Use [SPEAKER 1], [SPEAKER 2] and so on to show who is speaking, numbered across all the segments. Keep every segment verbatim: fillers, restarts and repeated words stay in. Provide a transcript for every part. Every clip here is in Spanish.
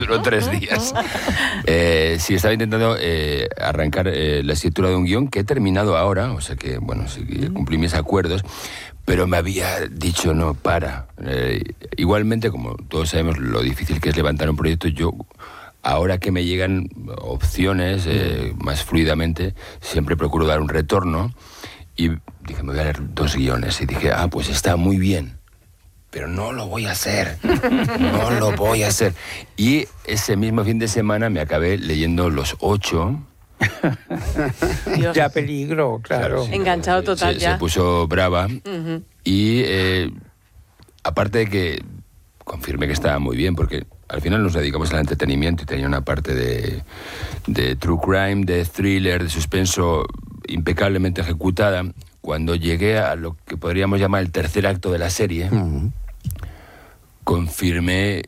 [SPEAKER 1] duró tres días. Eh, sí, estaba intentando eh, arrancar eh, la escritura de un guión que he terminado ahora, o sea que, bueno, sí, cumplí mis acuerdos, pero me había dicho, no, para. Eh, igualmente, como todos sabemos lo difícil que es levantar un proyecto, yo, ahora que me llegan opciones eh, más fluidamente, siempre procuro dar un retorno, y dije, me voy a leer dos guiones, y dije, ah, pues está muy bien. Pero no lo voy a hacer, no lo voy a hacer. Y ese mismo fin de semana me acabé leyendo los ocho.
[SPEAKER 2] Dios. Ya peligro, claro.
[SPEAKER 1] claro sí,
[SPEAKER 3] Enganchado total
[SPEAKER 1] se,
[SPEAKER 3] ya.
[SPEAKER 1] Se puso brava.
[SPEAKER 3] Uh-huh.
[SPEAKER 1] Y eh, aparte de que confirmé que estaba muy bien, porque al final nos dedicamos al entretenimiento y tenía una parte de, de true crime, de thriller, de suspenso impecablemente ejecutada. Cuando llegué a lo que podríamos llamar el tercer acto de la serie, uh-huh. confirmé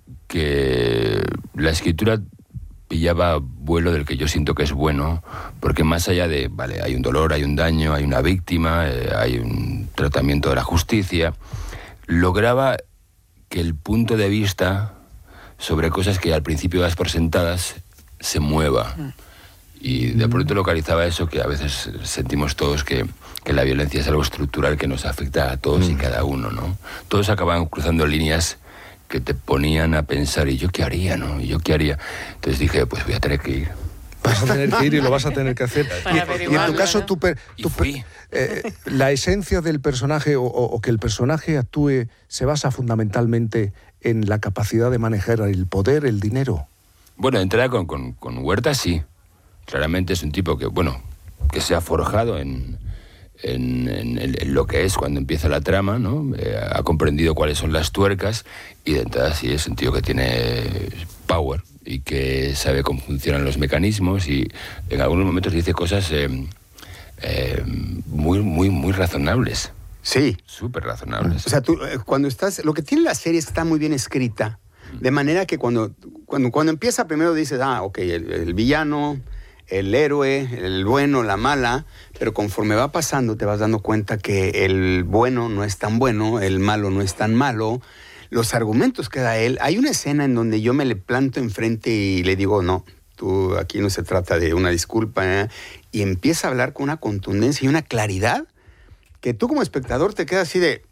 [SPEAKER 1] que la escritura pillaba vuelo del que yo siento que es bueno, porque más allá de, vale, hay un dolor, hay un daño, hay una víctima, eh, hay un tratamiento de la justicia, lograba que el punto de vista sobre cosas que al principio das por sentadas se mueva. Uh-huh. Y de pronto localizaba eso que a veces sentimos todos, que, que la violencia es algo estructural que nos afecta a todos mm. y cada uno, ¿no? Todos acababan cruzando líneas que te ponían a pensar, ¿y yo qué haría, no? ¿Y yo qué haría? Entonces dije, pues voy a tener que ir.
[SPEAKER 4] Vas a tener que ir y lo vas a tener que hacer. Y, y en tu caso, tu per, tu per, eh, la esencia del personaje o, o que el personaje actúe se basa fundamentalmente en la capacidad de manejar el poder, el dinero.
[SPEAKER 1] Bueno, de entrada con, con, con Huerta sí. Claramente es un tipo que, bueno, que se ha forjado en, en, en, en lo que es cuando empieza la trama, ¿no? Eh, ha comprendido cuáles son las tuercas y de entrada sí es un tío que tiene power y que sabe cómo funcionan los mecanismos y en algunos momentos dice cosas eh, eh, muy, muy, muy razonables.
[SPEAKER 5] Sí.
[SPEAKER 1] Súper razonables.
[SPEAKER 5] O sea, tú, cuando estás... Lo que tiene la serie es que está muy bien escrita, de manera que cuando, cuando, cuando empieza primero dices, ah, ok, el, el villano... el héroe, el bueno, la mala, pero conforme va pasando te vas dando cuenta que el bueno no es tan bueno, el malo no es tan malo, los argumentos que da él. Hay una escena en donde yo me le planto enfrente y le digo, no, tú aquí no se trata de una disculpa, ¿eh? Y empieza a hablar con una contundencia y una claridad que tú como espectador te quedas así de...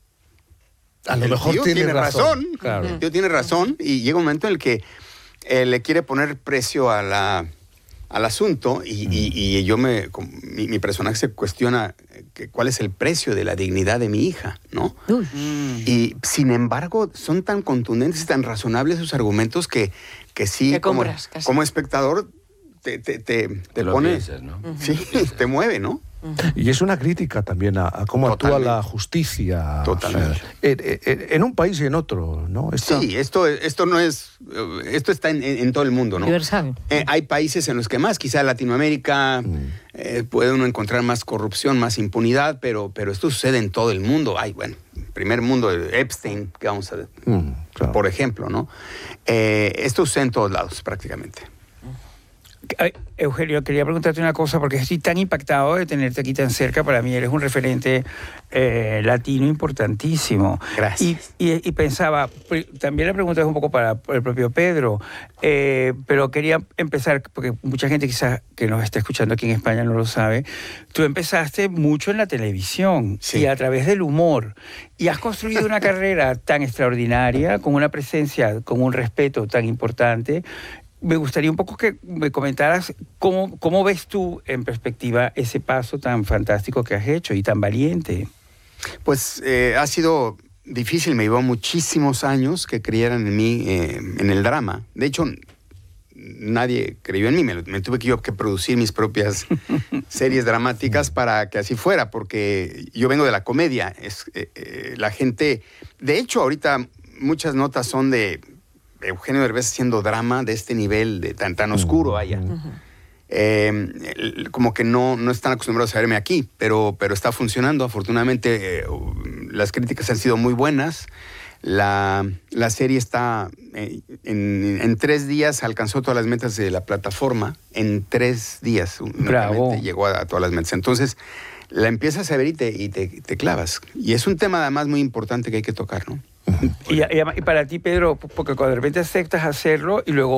[SPEAKER 4] A lo mejor
[SPEAKER 5] tío
[SPEAKER 4] tiene,
[SPEAKER 5] tiene razón, razón.
[SPEAKER 4] Claro.
[SPEAKER 5] El tío tiene razón y llega un momento en el que eh, le quiere poner precio a la... al asunto y, mm. y, y yo me mi, mi personaje se cuestiona que cuál es el precio de la dignidad de mi hija, ¿no? Mm. Y sin embargo son tan contundentes y tan razonables sus argumentos que, que sí,
[SPEAKER 3] te
[SPEAKER 5] como,
[SPEAKER 3] compras, casi.
[SPEAKER 5] como espectador te, te, te, te, te
[SPEAKER 1] lo
[SPEAKER 5] pone,
[SPEAKER 1] piensas, ¿no?
[SPEAKER 5] Sí, te mueve, ¿no?
[SPEAKER 4] Y es una crítica también a, a cómo
[SPEAKER 5] Totalmente.
[SPEAKER 4] actúa la justicia.
[SPEAKER 5] Totalmente.
[SPEAKER 4] En, en, en un país y en otro, ¿no?
[SPEAKER 5] Esta... Sí, esto, esto no es... Esto está en, en todo el mundo, ¿no?
[SPEAKER 3] Universal.
[SPEAKER 5] Eh, hay países en los que más, quizá Latinoamérica, mm. eh, puede uno encontrar más corrupción, más impunidad, pero, pero esto sucede en todo el mundo. Hay, bueno, primer mundo, Epstein, que vamos a ver, mm, claro. por ejemplo, ¿no? Eh, esto sucede en todos lados, prácticamente.
[SPEAKER 2] Ay, Eugenio, quería preguntarte una cosa, porque estoy tan impactado de tenerte aquí tan cerca. Para mí eres un referente eh, latino importantísimo.
[SPEAKER 5] Gracias.
[SPEAKER 2] Y, y, y pensaba, también la pregunta es un poco para el propio Pedro, eh, pero quería empezar, porque mucha gente quizás que nos está escuchando aquí en España no lo sabe. Tú empezaste mucho en la televisión, sí. y a través del humor, y has construido una carrera tan extraordinaria, con una presencia, con un respeto tan importante. Me gustaría un poco que me comentaras cómo, cómo ves tú en perspectiva ese paso tan fantástico que has hecho y tan valiente.
[SPEAKER 5] Pues eh, ha sido difícil, me llevó muchísimos años que creyeran en mí, eh, en el drama. De hecho, nadie creyó en mí, me, me tuve que yo que producir mis propias series dramáticas para que así fuera, porque yo vengo de la comedia. Es, eh, eh, la gente, de hecho, ahorita muchas notas son de... Eugenio Derbez haciendo drama de este nivel, de tan, tan oscuro, vaya. Uh-huh. Eh, el, como que no, no están acostumbrados a verme aquí, pero, pero está funcionando. Afortunadamente, eh, las críticas han sido muy buenas. La, la serie está... Eh, en, en tres días alcanzó todas las metas de la plataforma. En tres días.
[SPEAKER 2] Bravo.
[SPEAKER 5] Llegó a, a todas las metas. Entonces, la empiezas a ver y te, y te, te clavas. Y es un tema además muy importante que hay que tocar, ¿no?
[SPEAKER 2] Y, y, y para ti, Pedro, porque cuando de repente aceptas hacerlo y luego